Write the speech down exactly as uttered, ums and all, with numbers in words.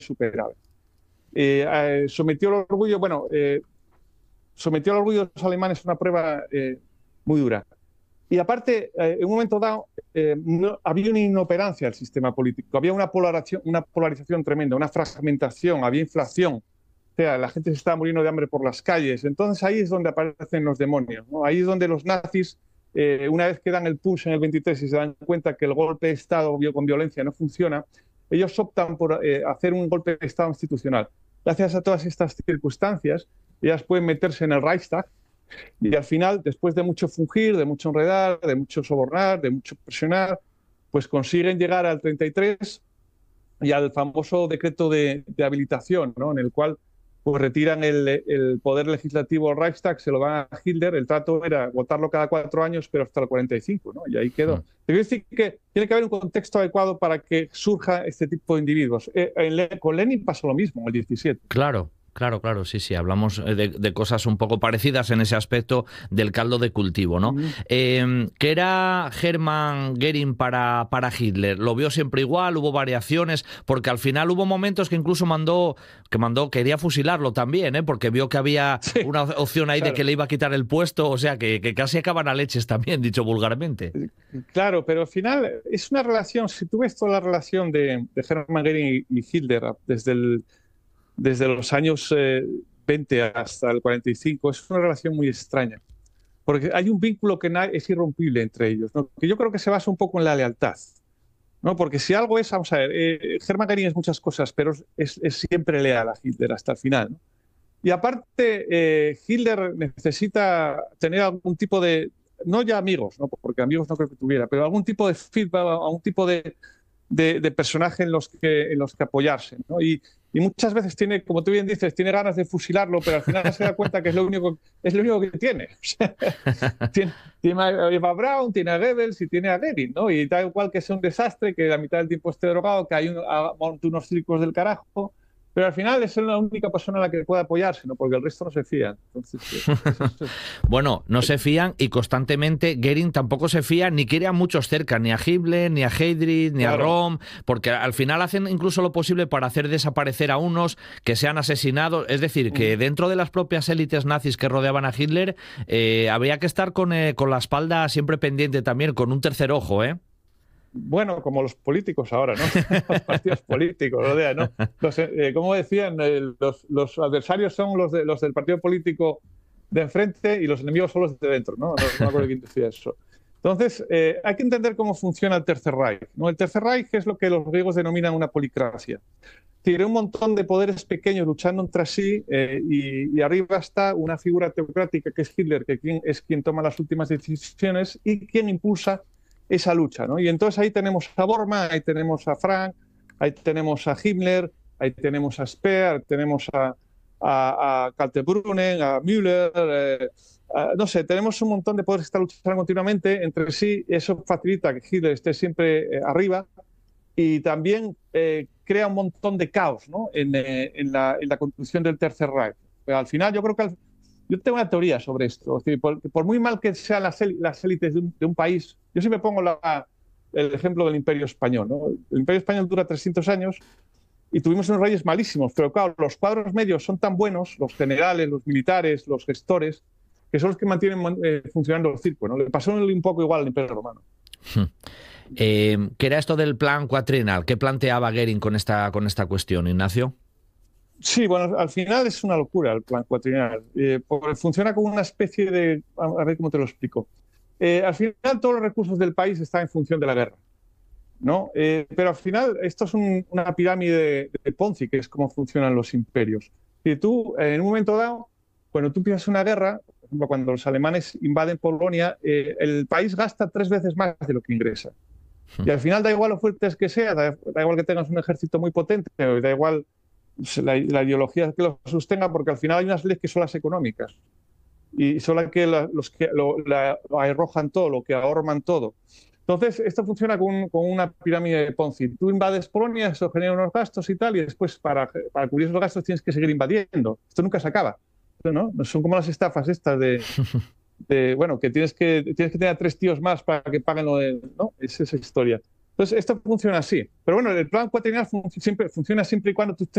insuperable. Eh, eh, sometió el orgullo, bueno, eh, sometió al orgullo de los alemanes a una prueba eh, muy dura. Y aparte, eh, en un momento dado, eh, no, había una inoperancia del sistema político, había una polarización, una polarización tremenda, una fragmentación, había inflación, o sea, la gente se estaba muriendo de hambre por las calles. Entonces ahí es donde aparecen los demonios, ¿no? Ahí es donde los nazis, eh, una vez que dan el push en el veintitrés y se dan cuenta que el golpe de Estado con violencia no funciona, ellos optan por eh, hacer un golpe de Estado institucional. Gracias a todas estas circunstancias, ellas pueden meterse en el Reichstag y al final, después de mucho fungir, de mucho enredar, de mucho sobornar, de mucho presionar, pues consiguen llegar al treinta y tres y al famoso decreto de, de habilitación, ¿no? En el cual pues retiran el, el poder legislativo al Reichstag, se lo dan a Hitler. El trato era votarlo cada cuatro años, pero hasta el cuarenta y cinco, ¿no? Y ahí quedó. Mm. Te quiero decir que tiene que haber un contexto adecuado para que surja este tipo de individuos. Eh, en, con Lenin pasó lo mismo, en el diecisiete. Claro. Claro, claro, sí, sí, hablamos de, de cosas un poco parecidas en ese aspecto del caldo de cultivo, ¿no? Mm. Eh, ¿Qué era Hermann Göring para, para Hitler? ¿Lo vio siempre igual? ¿Hubo variaciones? Porque al final hubo momentos que incluso mandó, que mandó, quería fusilarlo también, ¿eh? Porque vio que había sí, una opción ahí claro. de que le iba a quitar el puesto, o sea, que, que casi acaban a leches también, dicho vulgarmente. Claro, pero al final es una relación, si tú ves toda la relación de, de Hermann Göring y, y Hitler desde el... desde los años eh, veinte hasta el cuarenta y cinco, es una relación muy extraña, porque hay un vínculo que es irrompible entre ellos, ¿no? Que yo creo que se basa un poco en la lealtad, ¿no? Porque si algo es, vamos a ver, eh, Hermann Göring es muchas cosas, pero es, es siempre leal a Hitler hasta el final, ¿no? Y aparte, eh, Hitler necesita tener algún tipo de, no ya amigos, ¿no? Porque amigos no creo que tuviera, pero algún tipo de feedback, algún tipo de, de, de personaje en los que, en los que apoyarse, ¿no? Y, Y muchas veces tiene, como tú bien dices, tiene ganas de fusilarlo, pero al final se da cuenta que es lo único, es lo único que tiene. O sea, tiene, tiene a Eva Braun, tiene a Goebbels y tiene a Göring, ¿no? Y da igual que sea un desastre, que la mitad del tiempo esté drogado, que hay un, a, unos circos del carajo, pero al final es la única persona a la que puede apoyarse, ¿no? Porque el resto no se fían. Entonces, sí, eso, eso. Bueno, no se fían y constantemente Göring tampoco se fía ni quiere a muchos cerca, ni a Hitler, ni a Heydrich, ni claro. a Röhm, porque al final hacen incluso lo posible para hacer desaparecer a unos que sean asesinados. Es decir, que dentro de las propias élites nazis que rodeaban a Hitler eh, habría que estar con, eh, con la espalda siempre pendiente también, con un tercer ojo, ¿eh? Bueno, como los políticos ahora, ¿no? Los partidos políticos, ¿no? Los, eh, como decían, eh, los, los adversarios son los, de, los del partido político de enfrente y los enemigos son los de dentro, ¿no? No, no me acuerdo quién decía eso. Entonces, eh, hay que entender cómo funciona el Tercer Reich, ¿no? El Tercer Reich es lo que los griegos denominan una policracia. Tiene un montón de poderes pequeños luchando entre sí eh, y, y arriba está una figura teocrática que es Hitler, que quien, es quien toma las últimas decisiones y quien impulsa esa lucha, ¿no? Y entonces ahí tenemos a Bormann, ahí tenemos a Frank, ahí tenemos a Himmler, ahí tenemos a Speer, tenemos a, a, a Kaltenbrunner, a Müller, eh, a, no sé, tenemos un montón de poderes que están luchando continuamente entre sí. Eso facilita que Hitler esté siempre eh, arriba y también eh, crea un montón de caos, ¿no? en, eh, en, la, en la construcción del Tercer Reich. Pero al final yo creo que al, yo tengo una teoría sobre esto. Es decir, por, por muy mal que sean las, las élites de un, de un país, yo siempre pongo la, el ejemplo del Imperio Español, ¿no? El Imperio Español dura trescientos años y tuvimos unos reyes malísimos, pero claro, los cuadros medios son tan buenos, los generales, los militares, los gestores, que son los que mantienen eh, funcionando el circo, ¿no? Le pasó un poco igual al Imperio Romano. Eh, ¿Qué era esto del plan cuatrienal? ¿Qué planteaba Göring con esta, con esta cuestión, Ignacio? Sí, bueno, al final es una locura el plan cuatrienal. Eh, porque funciona como una especie de... A ver cómo te lo explico. Eh, al final todos los recursos del país están en función de la guerra, ¿no? Eh, pero al final esto es un, una pirámide de, de Ponzi, que es cómo funcionan los imperios. Y tú, eh, en un momento dado, cuando tú empiezas una guerra, por ejemplo, cuando los alemanes invaden Polonia, eh, el país gasta tres veces más de lo que ingresa. Y al final da igual lo fuertes que sea, da, da igual que tengas un ejército muy potente, da igual la, la ideología que lo sostenga, porque al final hay unas leyes que son las económicas. Y son las que la, los que lo, la, lo arrojan todo, lo que ahorman todo. Entonces, esto funciona con, con una pirámide de Ponzi. Tú invades Polonia, eso genera unos gastos y tal, y después para, para cubrir esos gastos tienes que seguir invadiendo. Esto nunca se acaba, ¿no? Son como las estafas estas de, de bueno, que tienes, que tienes que tener a tres tíos más para que paguen lo de... ¿no? Es esa historia. Entonces, esto funciona así. Pero bueno, el plan cuatrienal fun siempre, funciona siempre y cuando tú estés